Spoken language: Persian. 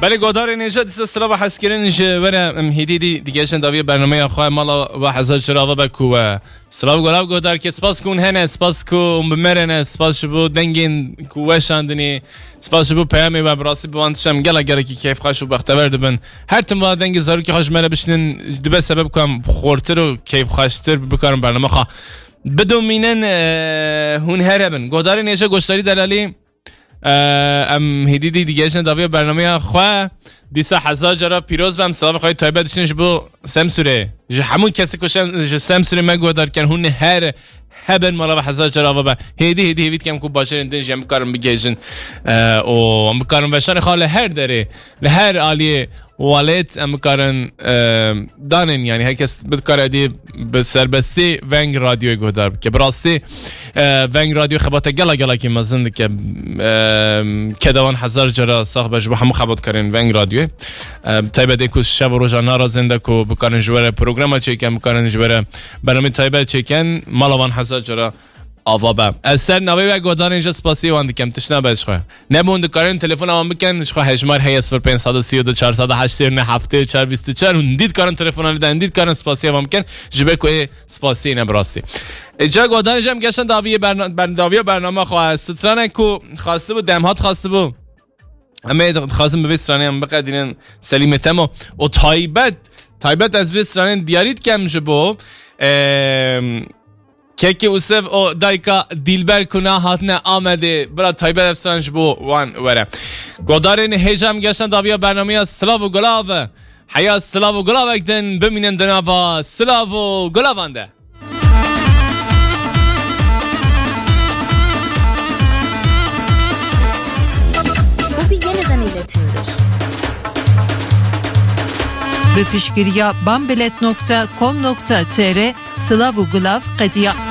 بله گودار نیجا دیسه سلام حسکرین نیجا ورم هیدی دیگه شن داوی برنامه خواه مالا و حزار چراوه بکوه سلام گلاب گودار که سپاس کن هنه سپاس کن بمرنه سپاس شبو دنگین کوه شاندنی سپاس شبو پیامی و براسی بوانتشم گله گله که کیف خوش و بختور دبن هر تم و دنگی زارو که خوش مره بشنین دبه سبب کنم خورتر و کیف خوشتر بکارم برنامه خواه بدون مینن هون هربن گودار نیجا گشتاری دلالی ام هیدی دیگه شن داوی برنامه خواه دیسا حزا جرا پیروز بم سلام خواهی تایبتشنش بو سمسوره جه همون کسی کشن جه سمسوره مگو دار کن هون هر هبن مالا و حزا جرا و با هیدی هیوید کم کو باشرین دنج هم بکارم بگیجن و هم بکارم وشان خاله هر داره لهر آلیه والد ام بکارن دانن یعنی هر کس بکاره دی به سربستی ونگ رادیو گودار که براستی ونگ رادیو خباته گلا که مزند که کدوان هزار جرا ساخ بج با همو خبات کردن ونگ رادیو تایبه دیکوس شب و روزانه را زنده کو بکارن جوره پروگرام چیکن بکارن جوره برنامه تایبه چیکن مالوان هزار جرا آوابه از سر نوی و گودار اینجا سپاسی واند کم تشنا بهش خواه نموند کارن تلفن هم بکن خو هشمار هی 0532 408 424 اندید کارن تلفن دادن اندید کارن سپاسی هم کن جبه کو سپاسی نه براستی اجا گودار جام گشتن داوی برنامه خواه سترانه کو خواسته بود دمهات خواسته بود همه خواستم به وسترانه هم بقدرین سلیمتم و تایبت از وسترانه دیارید کم جبو که اوسف او دایکا دیلبر کنا هاتنه آمده برای تایبت افسرانش بو وان وره گودارین هیجم گشتن داویا برنامه سلاو و گلاو حیا سلاو و گلاو اکدن بمینن دناوا سلاو و گلاوانده Bu bir yeniden iletimdir. Ve pişkiriya bambelet.com.tr /Gulav Qadiya